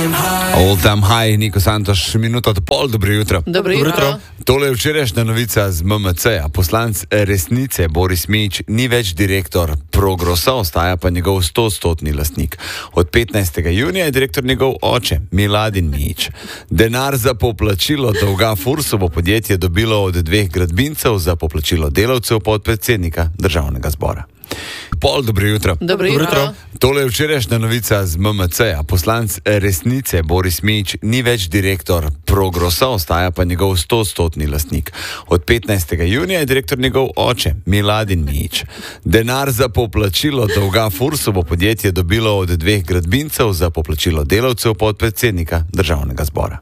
All Time High, Niko Santoš, minuto do pol, dobro jutro. Dobro jutro. Tole je včerajšnja novica z MMC-a. Poslanec Resnice Boris Mijić ni več direktor Progrosa, ostaja pa njegov 100-odstotni lastnik. Od 15. junija je direktor njegov oče, Miladin Mijić. Denar za poplačilo dolga Fursu bo podjetje dobilo od dveh gradbincev, za poplačilo delavcev pa od predsednika Državnega zbora. Dobro jutro. Dobro jutro. Tole je včerajšnja novica z MMC-a. Poslanec Resnice Boris Mijić ni več direktor Progrosa, ostaja pa njegov 100-odstotni lastnik. Od 15. junija je direktor njegov oče, Miladin Mijić. Denar za poplačilo dolga Fursu bo podjetje dobilo od dveh gradbincev, za poplačilo delavcev pa od predsednika Državnega zbora.